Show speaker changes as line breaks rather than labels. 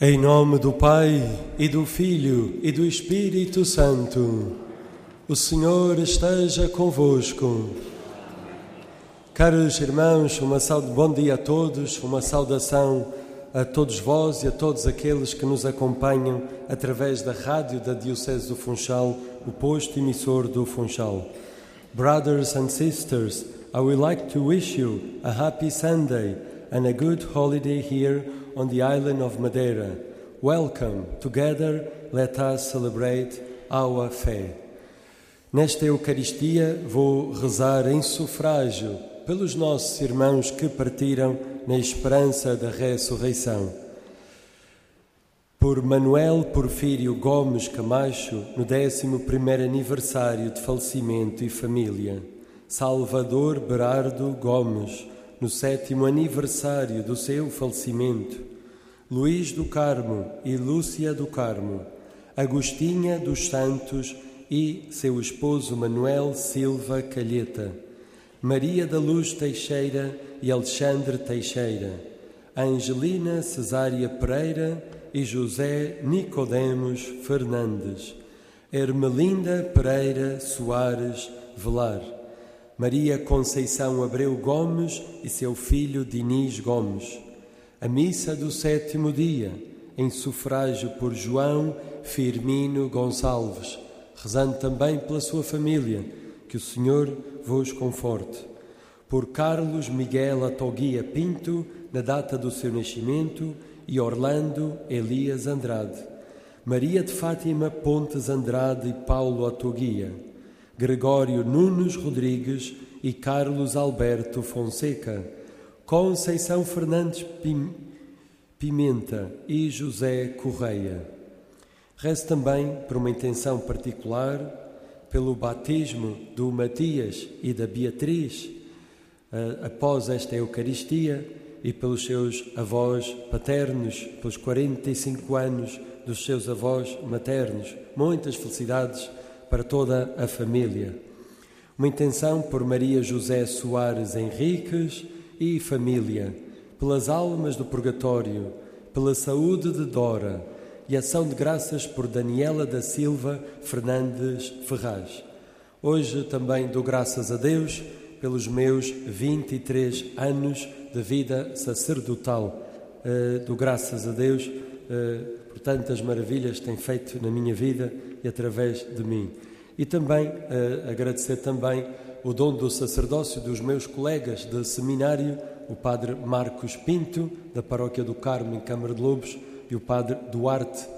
Em nome do Pai, e do Filho, e do Espírito Santo, o Senhor esteja convosco. Caros irmãos, bom dia a todos, uma saudação a todos vós e a todos aqueles que nos acompanham através da rádio da Diocese do Funchal, o posto emissor do Funchal. Brothers and sisters, I would like to wish you a happy Sunday and a good holiday here on the island of Madeira. Welcome. Together, let us celebrate our faith. Nesta Eucaristia vou rezar em sufrágio pelos nossos irmãos que partiram na esperança da ressurreição. Por Manuel Porfírio Gomes Camacho, no 11º aniversário de falecimento e família. Salvador Berardo Gomes, no 7º aniversário do seu falecimento. Luís do Carmo e Lúcia do Carmo. Agostinha dos Santos e seu esposo Manuel Silva Calheta. Maria da Luz Teixeira e Alexandre Teixeira. Angelina Cesária Pereira e José Nicodemos Fernandes. Ermelinda Pereira Soares Velar. Maria Conceição Abreu Gomes e seu filho Dinis Gomes. A missa do 7º dia, em sufrágio por João Firmino Gonçalves, rezando também pela sua família, que o Senhor vos conforte. Por Carlos Miguel Atoguia Pinto, na data do seu nascimento, e Orlando Elias Andrade. Maria de Fátima Pontes Andrade e Paulo Atoguia. Gregório Nunes Rodrigues e Carlos Alberto Fonseca, Conceição Fernandes Pimenta e José Correia. Rezo também por uma intenção particular, pelo batismo do Matias e da Beatriz, após esta Eucaristia, e pelos seus avós paternos, pelos 45 anos dos seus avós maternos. Muitas felicidades para toda a família. Uma intenção por Maria José Soares Henriques e família, pelas almas do purgatório, pela saúde de Dora e ação de graças por Daniela da Silva Fernandes Ferraz. Hoje também dou graças a Deus pelos meus 23 anos de vida sacerdotal. Dou graças a Deus por tantas maravilhas que tem feito na minha vida e através de mim. E também agradecer também o dom do sacerdócio dos meus colegas de seminário, o padre Marcos Pinto, da Paróquia do Carmo, em Câmara de Lobos, e o padre Duarte